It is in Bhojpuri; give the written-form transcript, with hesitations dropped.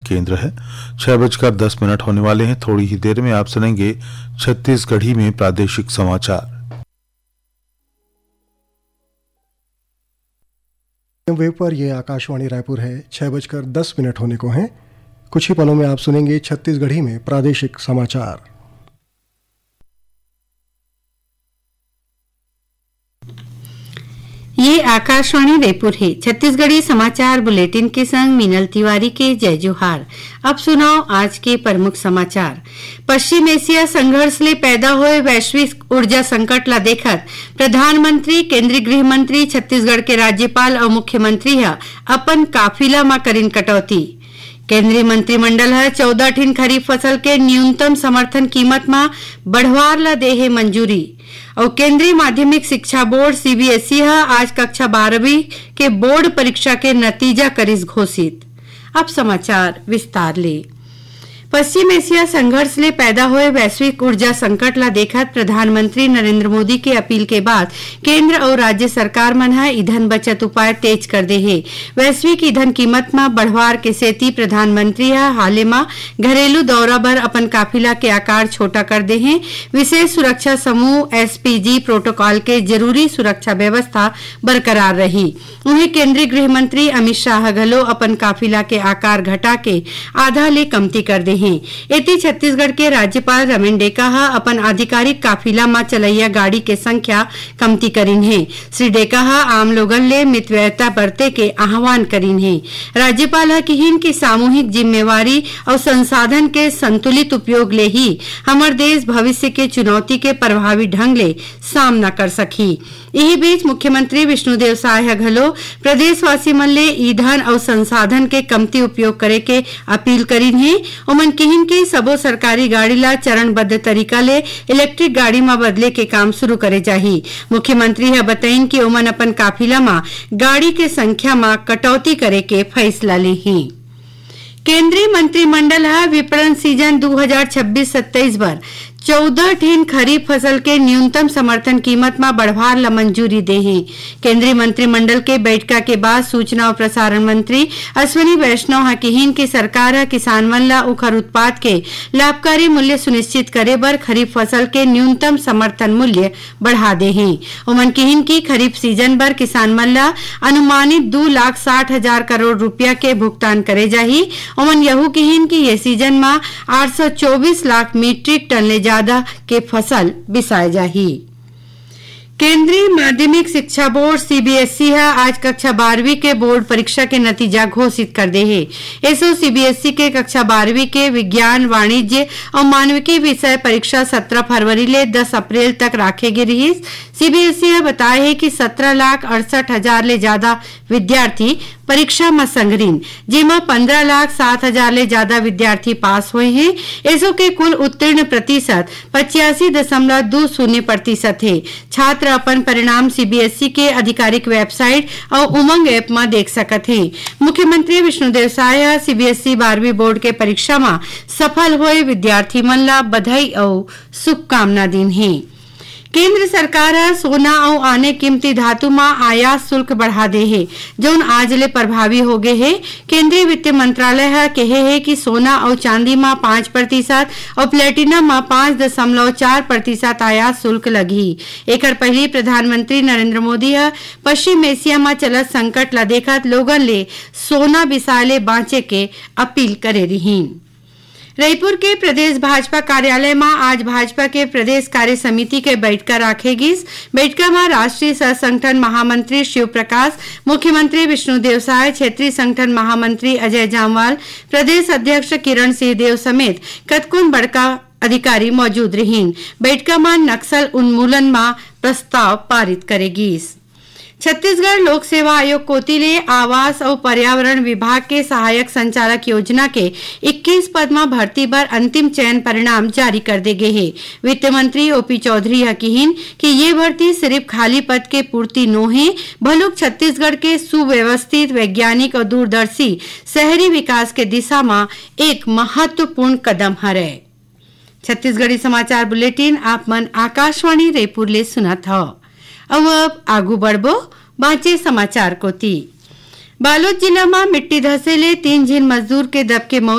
केंद्र है। 6:10 होने वाले हैं। थोड़ी ही देर में आप सुनेंगे छत्तीसगढ़ी में प्रादेशिक समाचार। वेब पर यह आकाशवाणी रायपुर है। 6:10 होने को हैं। कुछ ही पलों में आप सुनेंगे छत्तीसगढ़ी में प्रादेशिक समाचार। ये आकाशवाणी रायपुर है। छत्तीसगढ़ी समाचार बुलेटिन के संग मीनल तिवारी के जय जोहार। अब सुनाओ आज के प्रमुख समाचार। पश्चिम एशिया संघर्ष ले पैदा हुए वैश्विक ऊर्जा संकट ला देखत प्रधानमंत्री, केंद्रीय गृह मंत्री, छत्तीसगढ़ के राज्यपाल और मुख्यमंत्री अपन काफिला में करीन कटौती। केंद्रीय मंत्रिमंडल 14 ठिन खरीफ फसल के न्यूनतम समर्थन कीमत में बढ़वार ला दे है मंजूरी। और केंद्रीय माध्यमिक शिक्षा बोर्ड सीबीएसई आज कक्षा 12वीं के बोर्ड परीक्षा के नतीजा करिस घोषित। अब समाचार विस्तार ले। पश्चिम एशिया संघर्ष ले पैदा हुए वैश्विक ऊर्जा संकट ला देखत प्रधानमंत्री नरेंद्र मोदी के अपील के बाद केंद्र और राज्य सरकार मन ईंधन बचत उपाय तेज कर दे है। वैश्विक ईंधन कीमत में बढ़वार के सेती प्रधानमंत्री हाले में घरेलू दौरा पर अपन काफिला के आकार छोटा कर दे हैं। विशेष सुरक्षा समूह एसपीजी प्रोटोकॉल के जरूरी सुरक्षा व्यवस्था बरकरार रही। उन्हें केंद्रीय गृह मंत्री अमित शाह घलो अपन काफिला के आकार घटा के आधा ले कमती कर दे हैं। इति छत्तीसगढ़ के राज्यपाल रमेन डेका अपन आधिकारिक काफिला में चलैया गाड़ी के संख्या कमती करीन है। श्री डेका आम लोगन ले मितव्ययता बरते के आह्वान करीन है। राज्यपाल कहिन की सामूहिक जिम्मेवारी और संसाधन के संतुलित उपयोग ले ही हमार देश भविष्य के चुनौती के प्रभावी ढंग ले सामना कर सकी। यही बीच मुख्यमंत्री विष्णुदेव साय घलो प्रदेशवासी मन ले ईंधन और संसाधन के कमती उपयोग करे के अपील करीन है। उमन कहिन की सबो सरकारी गाड़ी ला चरणबद्ध तरीका ले इलेक्ट्रिक गाड़ी में बदले के काम शुरू करे जाही। मुख्यमंत्री बताइन कि उमन अपन काफिला में गाड़ी के संख्या में कटौती करे के फैसला ले ही। केंद्रीय मंत्रिमंडल विपणन सीजन 2026-27 पर 14 ठिन खरीफ फसल के न्यूनतम समर्थन कीमत में बढ़वार ला मंजूरी दे है। केंद्रीय मंत्रिमंडल के बैठक के बाद सूचना और प्रसारण मंत्री अश्विनी वैष्णव कहिन की सरकार किसान मन ला उखर उत्पाद के लाभकारी मूल्य सुनिश्चित करे बर खरीफ फसल के न्यूनतम समर्थन मूल्य बढ़ा दे है। उमन कहिन की खरीफ सीजन बर किसान मन ला अनुमानित 2,60,000 करोड़ रुपया के भुगतान करे जाही। उमन यहू कहिन की ये सीजन में 824 लाख मीट्रिक टन ले ज्यादा के फसल बिसाए जाही। केंद्रीय माध्यमिक शिक्षा बोर्ड सीबीएसई आज कक्षा 12वीं के बोर्ड परीक्षा के नतीजा घोषित कर दे है। ऐसो सीबीएसई के कक्षा 12वीं के विज्ञान, वाणिज्य और मानविकी विषय परीक्षा 17 फरवरी ले 10 अप्रैल तक राखेगी रही। सीबीएसई बताया है कि 17,68,000 ले ज्यादा विद्यार्थी परीक्षा में संगरीन, जेमा 15,07,000 ले ज्यादा विद्यार्थी पास हुए हैं। ऐसो के कुल उत्तीर्ण प्रतिशत 85.20% है। छात्र अपन परिणाम सीबीएसई के आधिकारिक वेबसाइट और उमंग ऐप में देख सकते हैं। मुख्यमंत्री विष्णुदेव साय सीबीएसई 12वीं बोर्ड के परीक्षा में सफल हुए विद्यार्थी मन ला बधाई और शुभकामना दिन है। केंद्र सरकार सोना और अन्य कीमती धातु में आयात शुल्क बढ़ा दे है, जो आज ले प्रभावी हो गए है। केंद्रीय वित्त मंत्रालय कहे है कि सोना और चांदी में 5% और प्लेटिनम में 5.4% आयात शुल्क लगी। एकर पहले प्रधानमंत्री नरेंद्र मोदी पश्चिम एशिया में चलत संकट ला देखत लोगन ले सोना बिसाले बाँचे के अपील करे रही। रायपुर के प्रदेश भाजपा कार्यालय में आज भाजपा के प्रदेश कार्य समिति के बैठक राखेगी। बैठक में राष्ट्रीय सह संगठन महामंत्री शिव प्रकाश, मुख्यमंत्री विष्णुदेव साय, क्षेत्रीय संगठन महामंत्री अजय जामवाल, प्रदेश अध्यक्ष किरण सिंहदेव समेत कतकुन बड़का अधिकारी मौजूद रहीन। बैठक में नक्सल उन्मूलन में प्रस्ताव पारित करेगी। छत्तीसगढ़ लोक सेवा आयोग कोतिले आवास और पर्यावरण विभाग के सहायक संचालक योजना के 21 पद में भर्ती पर अंतिम चयन परिणाम जारी कर दे गए हैं। वित्त मंत्री ओपी चौधरी कहिन कि ये भर्ती सिर्फ खाली पद के पूर्ति नो है, भलुक छत्तीसगढ़ के सुव्यवस्थित, वैज्ञानिक और दूरदर्शी शहरी विकास के दिशा में एक महत्वपूर्ण कदम है। छत्तीसगढ़ी समाचार बुलेटिन आप मन आकाशवाणी रायपुर ले सुनत हो। अब आगू बढ़बो बाँचे समाचार कोती। बालोद जिला में मिट्टी धसे ले 3 झीन मजदूर के दब के मौत